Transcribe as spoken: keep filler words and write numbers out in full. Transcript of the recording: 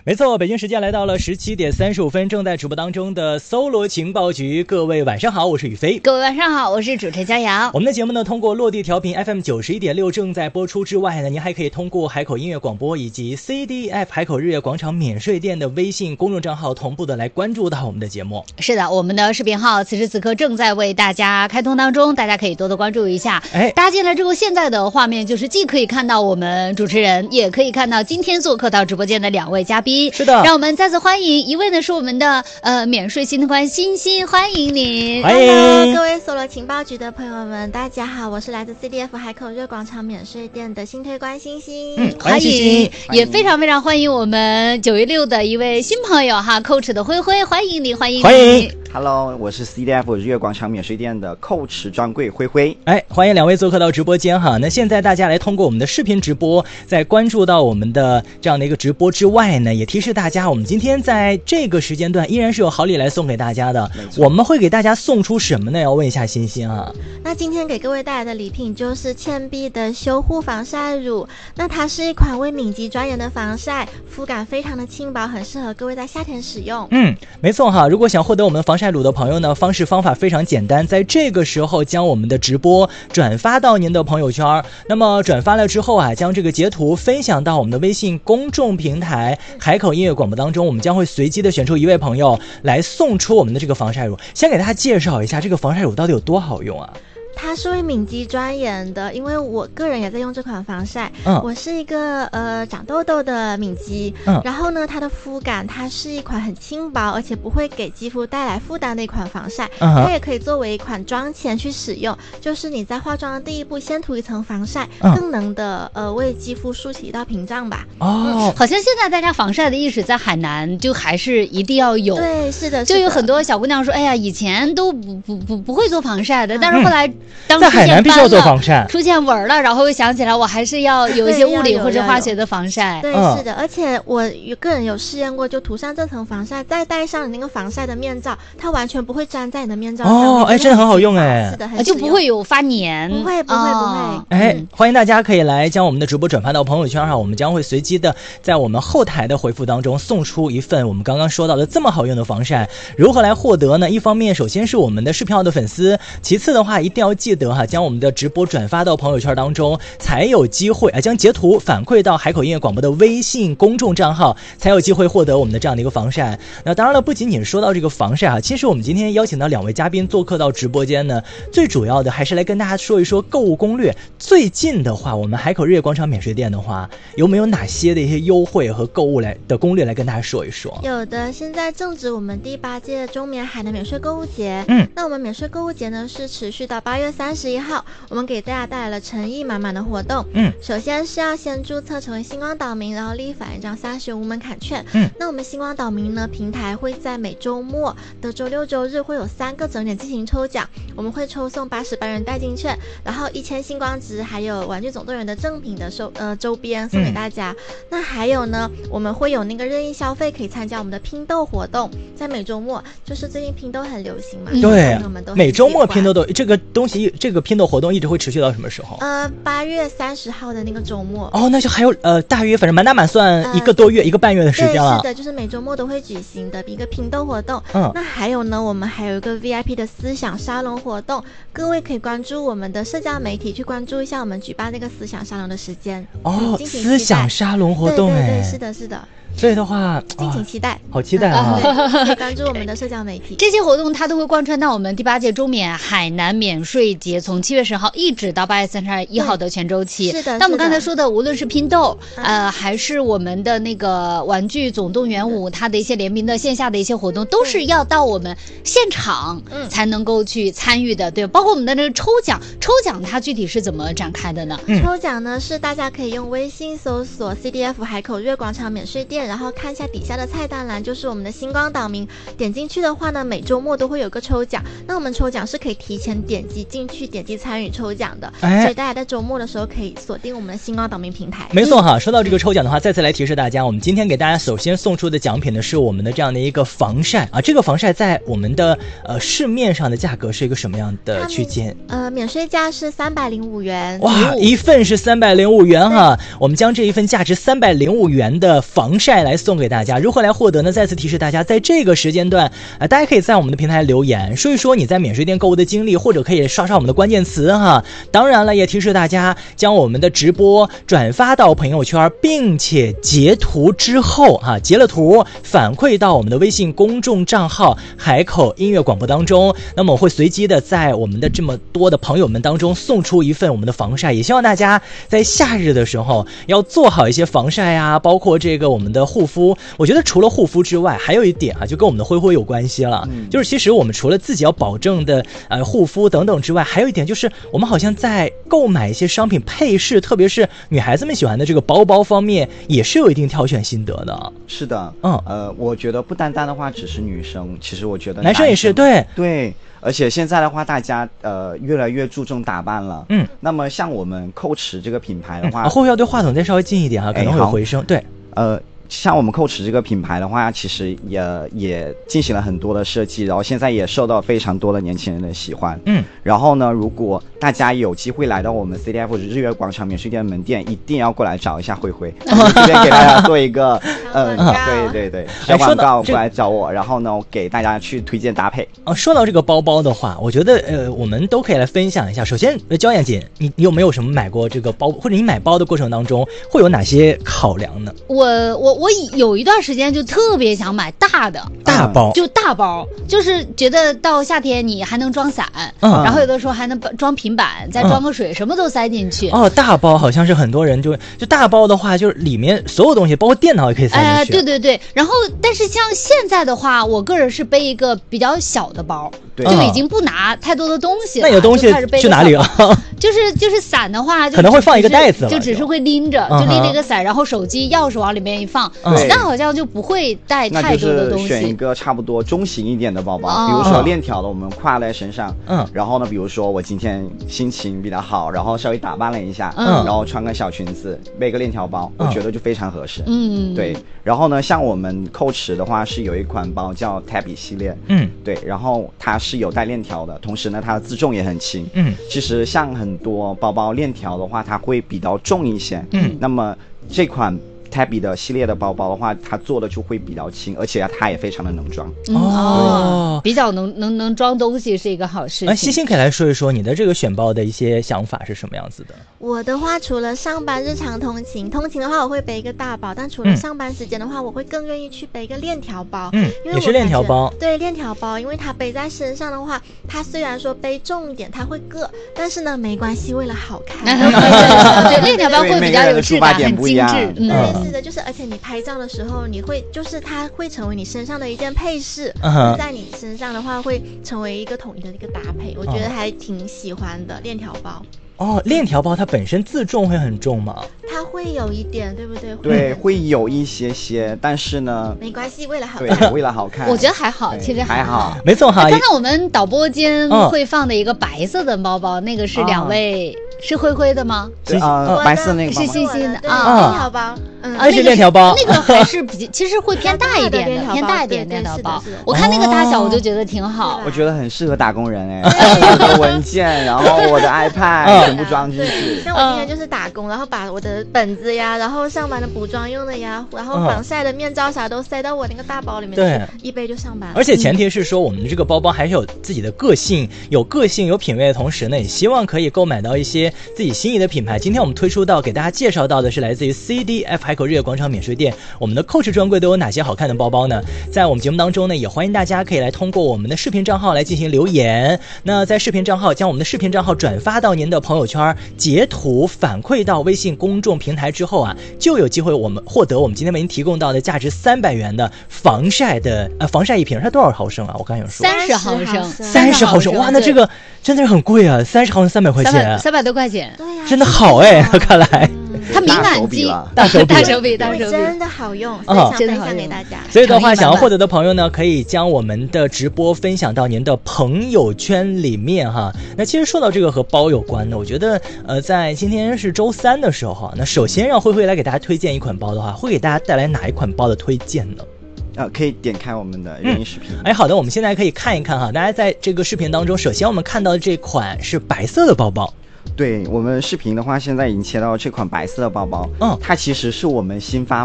没错，北京时间来到了十七点三十五分，正在直播当中的搜罗情报局，各位晚上好，我是宇飞。 各位晚上好，我是主持人佳瑶。 我们的节目呢，通过落地调频 F M 九十一点六正在播出之外呢，您还可以通过海口音乐广播以及 C D F 海口日月广场免税店的微信公众账号同步的来关注到我们的节目。 是的，我们的视频号此时此刻正在为大家开通当中，大家可以多多关注一下。哎，大家进来之后，现在的画面就是既可以看到我们主持人，也可以看到今天做客到直播间的两位嘉宾。 是的， 让我们再次欢迎一位呢是我们的呃免税新特官欣欣，欢迎您。 欢迎 Hello， 各位搜罗情报局的朋友们，大家好，我是来自 C D F 海口日广场免税店的新推官欣欣。 嗯， 欢迎， 欣欣也非常非常欢迎我们九一六的一位新朋友哈 ，Coach 的灰灰，欢迎你，欢迎你。 欢迎。 Hello， 我是 C D F 日月广场免税店的 Coach 专柜灰灰。 哎，欢迎两位做客到直播间哈。那现在大家来通过我们的视频直播，在关注到我们的这样的一个直播之外呢，也提示大家，我们今天在这个时间段依然是有好礼来送给大家的。我们会给大家送出什么呢？要问一下欣欣啊。 那今天给各位带来的礼品就是倩碧的修护防晒乳。那它是一款为敏肌专研的防晒，肤感非常的轻薄，很适合各位在夏天使用。 嗯，没错哈。如果想获得我们的防晒乳的朋友呢，方式方法非常简单，在这个时候将我们的直播转发到您的朋友圈，那么转发了之后啊，将这个截图分享到我们的微信公众平台海口音乐广播当中，我们将会随机的选出一位朋友来送出我们的这个防晒乳。先给大家介绍一下这个防晒乳到底有多好用啊。 它是为敏肌专研的，因为我个人也在用这款防晒。嗯，我是一个呃长痘痘的敏肌。嗯，然后呢，它的肤感它是一款很轻薄，而且不会给肌肤带来负担的一款防晒。嗯，它也可以作为一款妆前去使用，就是你在化妆的第一步先涂一层防晒，嗯、更能的呃为肌肤竖起一道屏障吧。 哦、嗯，好像现在大家防晒的意识在海南就还是一定要有。 对，是的， 就有很多小姑娘说，哎呀，以前都不不不不会做防晒的，嗯、但是后来。当在海南必须要做防晒， 出现纹了，然后又想起来我还是要有一些物理或者化学的防晒。 对，是的，而且我个人有试验过，就涂上这层防晒，再戴上你那个防晒的面罩，它完全不会粘在你的面罩上面。 哦，哎，真的很好用哎， 是的，很就不会有发黏， 不会不会不会。 哎，欢迎大家可以来将我们的直播转发到朋友圈哈，我们将会随机的在我们后台的回复当中送出一份我们刚刚说到的这么好用的防晒。如何来获得呢？一方面，首先是我们的视频号的粉丝，其次的话，一定要记得哈，将我们的直播转发到朋友圈当中，才有机会啊，将截图反馈到海口音乐广播的微信公众账号，才有机会获得我们的这样的一个防晒。那当然了，不仅仅说到这个防晒啊，其实我们今天邀请到两位嘉宾做客到直播间呢，最主要的还是来跟大家说一说购物攻略。最近的话，我们海口日月广场免税店的话，有没有哪些的一些优惠和购物来的攻略来跟大家说一说？ 有的，现在正值我们第八届中免海南免税购物节。 嗯， 那我们免税购物节呢是持续到八月三十一号，我们给大家带来了诚意满满的活动。嗯，首先是要先注册成为星光岛民，然后立返一张三十无门槛券。嗯，那我们星光岛民呢平台会在每周末的周六周日会有三个整点进行抽奖，我们会抽送八十八元代金券，然后一千星光值，还有玩具总动员的赠品的收呃周边送给大家。嗯、那还有呢，我们会有那个任意消费可以参加我们的拼豆活动，在每周末，就是最近拼豆很流行嘛， 对，每周末拼豆豆这个东西，这个拼豆活动一直会持续到什么时候？ 呃，八月三十号的那个周末。 哦，那就还有呃，大约反正满打满算一个多月、呃、一个半月的时间了。 对，是的，就是每周末都会举行的一个拼豆活动。嗯，那还有呢，我们还有一个 V I P 的思想沙龙活动，各位可以关注我们的社交媒体去关注一下我们举办那个思想沙龙的时间。 哦，思想沙龙活动， 对对对，是的，是的。 所以的话， 敬请期待， 好期待啊！ 对，可以关注我们的社交媒体。 这些活动它都会贯穿到我们第八届中免海南免税节，从七月十号一直到八月三十一号的全周期。 是的。 那我们刚才说的，无论是拼豆，呃，还是我们的那个玩具总动员五，它的一些联名的线下的一些活动，都是要到我们现场才能够去参与的，对。包括我们的那个抽奖，抽奖它具体是怎么展开的呢？ 嗯、抽奖呢是大家可以用微信搜索 C D F 海口日月广场免税店。然后看一下底下的菜单栏，就是我们的星光岛民，点进去的话呢，每周末都会有个抽奖。那我们抽奖是可以提前点击进进去点击参与抽奖的， 哎、 所以大家在周末的时候可以锁定我们的星光岛民平台。 没错哈，说到这个抽奖的话，再次来提示大家，我们今天给大家首先送出的奖品呢是我们的这样的一个防晒啊，这个防晒在我们的呃市面上的价格是一个什么样的区间？ 呃，免税价是三百零五元， 哇，一份是三百零五元哈，我们将这一份价值三百零五元的防晒来送给大家。如何来获得呢？再次提示大家，在这个时间段啊、呃，大家可以在我们的平台留言，说一说你在免税店购物的经历，或者可以刷刷我们的关键词哈。当然了，也提示大家将我们的直播转发到朋友圈，并且截图之后哈，截了图反馈到我们的微信公众账号海口音乐广播当中。那么我会随机的在我们的这么多的朋友们当中送出一份我们的防晒，也希望大家在夏日的时候要做好一些防晒啊，包括这个我们的护肤。我觉得除了护肤之外，还有一点啊，就跟我们的灰灰有关系了、嗯、就是其实我们除了自己要保证的呃护肤等等之外，还有一点就是我们好像在购买一些商品配饰，特别是女孩子们喜欢的这个包包方面，也是有一定挑选心得的。 是的， 嗯呃我觉得不单单的话只是女生，其实我觉得男生也是。对对，而且现在的话大家呃越来越注重打扮了。嗯，那么像我们Coach这个品牌的话， 嗯、后要对话筒再稍微近一点啊，可能会有回声。对， 呃像我们Coach这个品牌的话，其实也也进行了很多的设计，然后现在也受到非常多的年轻人的喜欢。嗯，然后呢，如果大家有机会来到我们 C D F 日月广场免税店门店，一定要过来找一下慧慧，这边给大家做一个嗯，对对对，小广告过来找我，然后呢，我给大家去推荐搭配。 哦，说到这个包包的话，我觉得呃，我们都可以来分享一下。首先，焦燕姐，你你有没有什么买过这个包，或者你买包的过程当中会有哪些考量呢？ 我我我有一段时间就特别想买大的大包， 就大包，就是觉得到夏天你还能装伞，嗯，然后有的时候还能装平板，再装个水，嗯、什么都塞进去。 哦，大包好像是很多人就就大包的话，就是里面所有东西，包括电脑也可以塞进去。哎、呃， 对对对。然后，但是像现在的话，我个人是背一个比较小的包，就已经不拿太多的东西了。 那你的东西去哪里啊？ 就是就是伞的话， 可能会放一个袋子， 就只是会拎着，就拎着一个伞，然后手机、钥匙往里面一放，那好像就不会带太多的东西。 那就是选一个差不多中型一点的包包，哦、比如说链条的，我们挎在身上。嗯。然后呢，比如说我今天心情比较好，然后稍微打扮了一下，嗯，然后穿个小裙子，背个链条包，嗯、我觉得就非常合适。嗯。对。然后呢，像我们Coach的话是有一款包叫 Tabby 系列，嗯，对，然后它是有带链条的，同时呢，它的自重也很轻。嗯。其实像很多包包链条的话，它会比较重一些。嗯。那么这款Tabby 的系列的包包的话，它做的就会比较轻，而且它也非常的能装。 哦，比较能能能装东西是一个好事情。 那西西可以来说一说你的这个选包的一些想法是什么样子的？ 我的话，除了上班日常通勤，通勤的话我会背一个大包，但除了上班时间的话，嗯、我会更愿意去背一个链条包。嗯，因为我也是链条包。对，链条包，因为它背在身上的话，它虽然说背重一点，它会硌，但是呢没关系，为了好看。 对，链条包会比较有质感，很精致。 嗯。是的，就是而且你拍照的时候，你会就是它会成为你身上的一件配饰，嗯、在你身上的话会成为一个统一的一个搭配，我觉得还挺喜欢的链条包。 哦，链条包它本身自重会很重吗？ 它会有一点，对不对？ 对，会有一些些，但是呢， 没关系，为了好看，对，为了好看， 我觉得还好，其实还好， 没错哈。 刚才我们导播间会放的一个白色的包包，嗯、那个是两位。是灰灰的吗？ 对啊，白色那个是星星的啊，链条包， 嗯，那是链条包， 那个还是比其实会偏大一点的，偏大一点链条包。我看那个大小，我就觉得挺好。 我觉得很适合打工人哎，我的文件，然后我的 iPad 全部装进去。 像我今天就是打工，然后把我的本子呀，然后上班的补妆用的呀，然后防晒的面罩啥都塞到我那个大包里面去，一背就上班。 而且前提是说，我们的这个包包还是有自己的个性，有个性有品味的同时呢，也希望可以购买到一些自己心仪的品牌。今天我们推出到给大家介绍到的是来自于 C D F 海口日月广场免税店，我们的 Coach 专柜都有哪些好看的包包呢？在我们节目当中呢，也欢迎大家可以来通过我们的视频账号来进行留言。那在视频账号将我们的视频账号转发到您的朋友圈，截图反馈到微信公众平台之后啊，就有机会我们获得我们今天为您提供到的价值三百元的防晒的呃防晒一瓶。它多少毫升啊？我刚有说三十毫升， 三十毫升，哇，那这个真的是很贵啊，三十毫升三百块钱， 三百多块钱， 对呀， 真的好哎，看来。 它敏感肌， 大手笔， 大手笔，大手笔， 真的好用，非常分享给大家。 所以的话，想要获得的朋友呢，可以将我们的直播分享到您的朋友圈里面哈。那其实说到这个和包有关的，我觉得呃，在今天是周三的时候哈，那首先让慧慧来给大家推荐一款包的话，会给大家带来哪一款包的推荐呢？ 呃，可以点开我们的原因视频。 嗯、哎，好的，我们现在可以看一看哈。大家在这个视频当中，首先我们看到的这款是白色的包包。 对，我们视频的话，现在已经切到这款白色的包包。嗯，它其实是我们新发